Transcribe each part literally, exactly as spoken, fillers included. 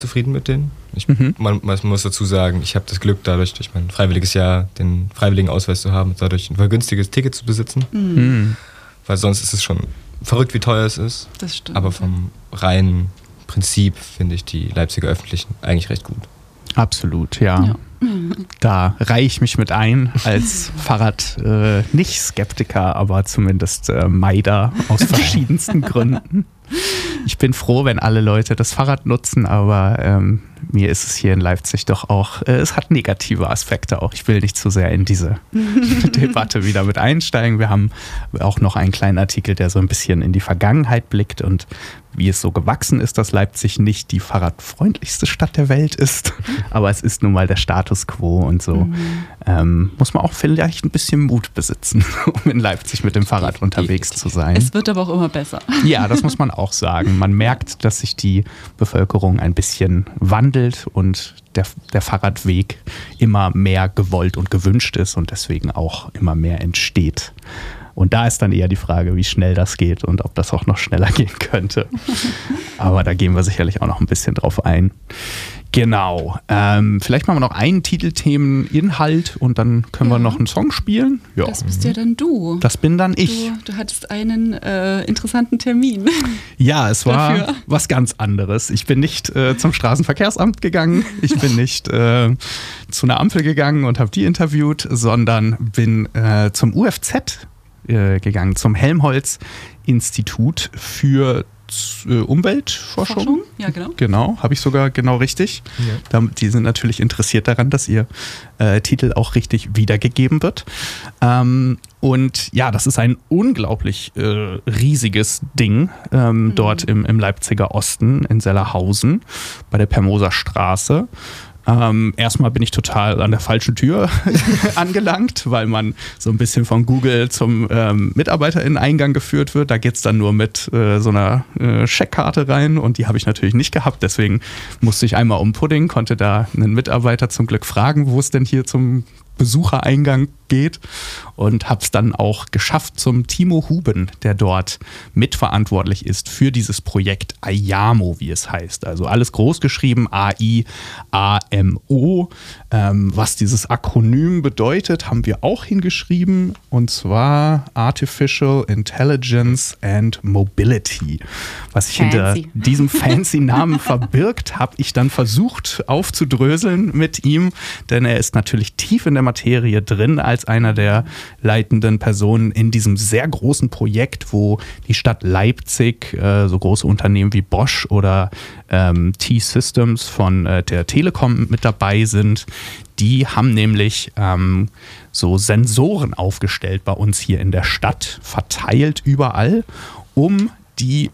zufrieden mit denen. Ich, Mhm. man, man muss dazu sagen, ich habe das Glück, dadurch durch mein freiwilliges Jahr den freiwilligen Ausweis zu haben und dadurch ein vergünstiges Ticket zu besitzen. Mhm. Weil sonst ist es schon verrückt, wie teuer es ist. Das stimmt. Aber vom reinen Prinzip finde ich die Leipziger Öffentlichen eigentlich recht gut. Absolut, ja. Ja. Da reihe ich mich mit ein als Fahrrad äh, nicht Skeptiker, aber zumindest äh, Meider aus verschiedensten Gründen. Ich bin froh, wenn alle Leute das Fahrrad nutzen, aber ähm, mir ist es hier in Leipzig doch auch, äh, es hat negative Aspekte auch. Ich will nicht zu sehr in diese Debatte wieder mit einsteigen. Wir haben auch noch einen kleinen Artikel, der so ein bisschen in die Vergangenheit blickt und wie es so gewachsen ist, dass Leipzig nicht die fahrradfreundlichste Stadt der Welt ist. Aber es ist nun mal der Status quo und so. Mhm. Ähm, muss man auch vielleicht ein bisschen Mut besitzen, um in Leipzig mit dem Fahrrad unterwegs zu sein. Es wird aber auch immer besser. Ja, das muss man auch sagen. Man merkt, dass sich die Bevölkerung ein bisschen wandelt und der, der Fahrradweg immer mehr gewollt und gewünscht ist und deswegen auch immer mehr entsteht. Und da ist dann eher die Frage, wie schnell das geht und ob das auch noch schneller gehen könnte. Aber da gehen wir sicherlich auch noch ein bisschen drauf ein. Genau. Ähm, vielleicht machen wir noch einen Titelthemeninhalt und dann können Ja. wir noch einen Song spielen. Ja. Das bist ja dann du. Das bin dann ich. Du, du hattest einen äh, interessanten Termin. Ja, es war Dafür. was ganz anderes. Ich bin nicht äh, zum Straßenverkehrsamt gegangen, ich bin nicht äh, zu einer Ampel gegangen und habe die interviewt, sondern bin äh, zum U F Z äh, gegangen, zum Helmholtz-Institut für äh, Umweltforschung. Forschung? Ja, genau. Genau, habe ich sogar genau richtig. Ja. Da, die sind natürlich interessiert daran, dass ihr äh, Titel auch richtig wiedergegeben wird. Ähm, und ja, das ist ein unglaublich äh, riesiges Ding ähm, Mhm. dort im, im Leipziger Osten in Sellerhausen bei der Permoser Straße. Ähm, erstmal bin ich total an der falschen Tür angelangt, weil man so ein bisschen von Google zum ähm, MitarbeiterInnen-Eingang geführt wird. Da geht es dann nur mit äh, so einer äh, Scheckkarte rein und die habe ich natürlich nicht gehabt. Deswegen musste ich einmal um Pudding, konnte da einen Mitarbeiter zum Glück fragen, wo es denn hier zum Besuchereingang geht und habe es dann auch geschafft zum Timo Huben, der dort mitverantwortlich ist für dieses Projekt AIAMO, wie es heißt. Also alles groß geschrieben, A I A M O. Ähm, was dieses Akronym bedeutet, haben wir auch hingeschrieben und zwar Artificial Intelligence and Mobility. Was sich hinter Fancy. diesem fancy Namen verbirgt, habe ich dann versucht aufzudröseln mit ihm, denn er ist natürlich tief in der Materie drin als einer der leitenden Personen in diesem sehr großen Projekt, wo die Stadt Leipzig, äh, so große Unternehmen wie Bosch oder ähm, T-Systems von äh, der Telekom mit dabei sind. Die haben nämlich ähm, so Sensoren aufgestellt bei uns hier in der Stadt, verteilt überall, um die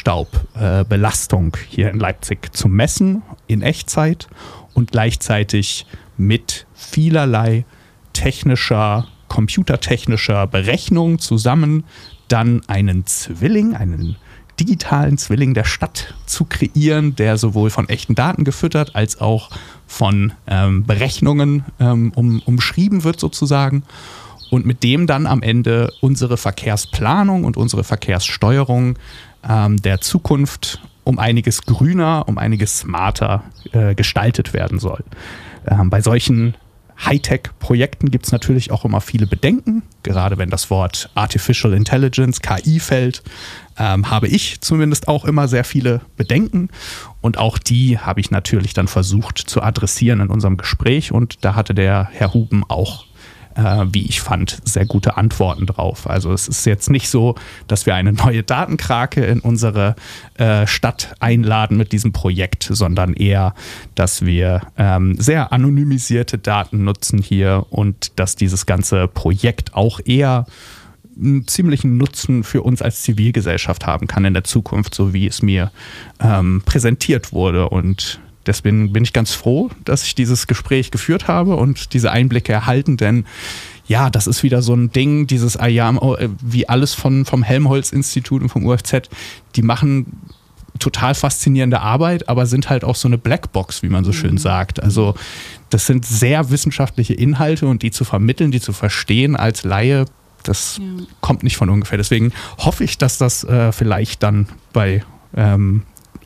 Feinstaubbelastung äh, hier in Leipzig zu messen in Echtzeit und gleichzeitig mit vielerlei technischer, computertechnischer Berechnung zusammen dann einen Zwilling, einen digitalen Zwilling der Stadt zu kreieren, der sowohl von echten Daten gefüttert als auch von ähm, Berechnungen ähm, um, umschrieben wird sozusagen und mit dem dann am Ende unsere Verkehrsplanung und unsere Verkehrssteuerung ähm, der Zukunft um einiges grüner, um einiges smarter äh, gestaltet werden soll. Ähm, bei solchen Hightech-Projekten gibt es natürlich auch immer viele Bedenken, gerade wenn das Wort Artificial Intelligence, K I fällt, ähm, habe ich zumindest auch immer sehr viele Bedenken und auch die habe ich natürlich dann versucht zu adressieren in unserem Gespräch und da hatte der Herr Huben auch Äh, wie ich fand, sehr gute Antworten drauf. Also es ist jetzt nicht so, dass wir eine neue Datenkrake in unsere äh, Stadt einladen mit diesem Projekt, sondern eher, dass wir ähm, sehr anonymisierte Daten nutzen hier und dass dieses ganze Projekt auch eher einen ziemlichen Nutzen für uns als Zivilgesellschaft haben kann in der Zukunft, so wie es mir ähm, präsentiert wurde und deswegen bin ich ganz froh, dass ich dieses Gespräch geführt habe und diese Einblicke erhalten, denn ja, das ist wieder so ein Ding, dieses AIAMO, wie alles von, vom Helmholtz-Institut und vom U F Z, die machen total faszinierende Arbeit, aber sind halt auch so eine Blackbox, wie man so schön sagt. Also das sind sehr wissenschaftliche Inhalte und die zu vermitteln, die zu verstehen als Laie, das ja. kommt nicht von ungefähr. Deswegen hoffe ich, dass das äh, vielleicht dann bei ähm,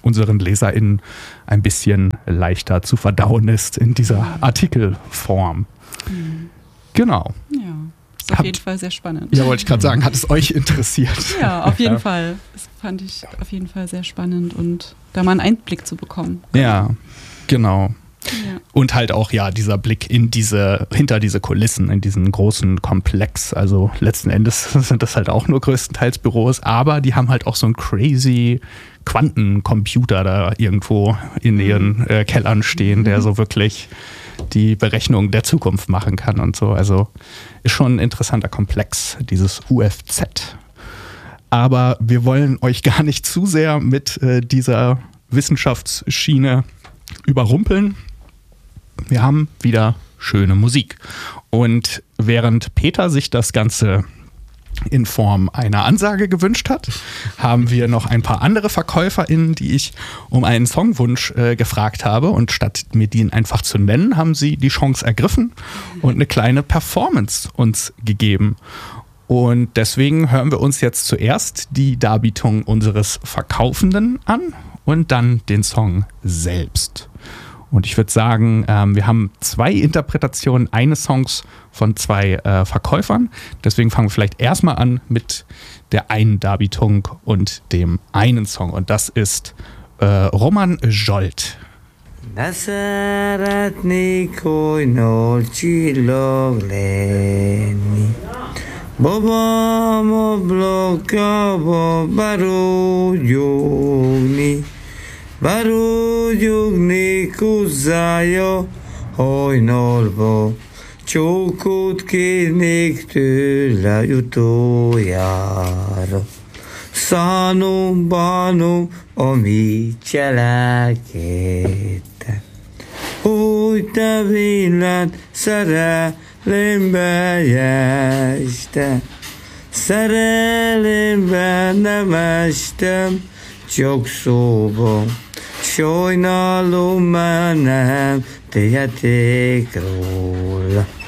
unseren LeserInnen ein bisschen leichter zu verdauen ist in dieser Artikelform. Mhm. Genau. Ja, ist auf Habt- jeden Fall sehr spannend. Ja, wollte ich gerade sagen, hat es euch interessiert? Ja, auf jeden Ja. Fall. Das fand ich auf jeden Fall sehr spannend und da mal einen Einblick zu bekommen. Ja, genau. Ja. Und halt auch, ja, dieser Blick in diese, hinter diese Kulissen, in diesen großen Komplex. Also letzten Endes sind das halt auch nur größtenteils Büros, aber die haben halt auch so einen crazy Quantencomputer da irgendwo in ihren äh, Kellern stehen, der so wirklich die Berechnung der Zukunft machen kann und so. Also ist schon ein interessanter Komplex, dieses U F Z. Aber wir wollen euch gar nicht zu sehr mit äh, dieser Wissenschaftsschiene überrumpeln. Wir haben wieder schöne Musik. Und während Peter sich das Ganze in Form einer Ansage gewünscht hat, haben wir noch ein paar andere VerkäuferInnen, die ich um einen Songwunsch äh, gefragt habe. Und statt mir den einfach zu nennen, haben sie die Chance ergriffen und eine kleine Performance uns gegeben. Und deswegen hören wir uns jetzt zuerst die Darbietung unseres Verkaufenden an und dann den Song selbst. Und ich würde sagen, ähm, wir haben zwei Interpretationen eines Songs von zwei äh, Verkäufern. Deswegen fangen wir vielleicht erstmal an mit der einen Darbietung und dem einen Song. Und das ist äh, Roman Zsolt. Ne szeretnék, hogy nol csillag lenni. Babám a blokkjába berúgyogni, berúgyogni hozzája hajnalba. Csókot kérnék tőle utoljára. Szánom, bánom, amit cselekedtem. Hogy te vélet szerelembe estem. Szerelembe nem estem, csak szóban. Sajnálom, már nem tehetek róla.